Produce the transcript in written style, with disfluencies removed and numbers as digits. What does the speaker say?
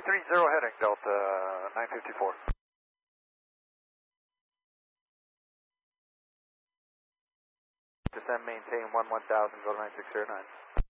heading, Delta 954. Descend, maintain 11,000, go to 9609.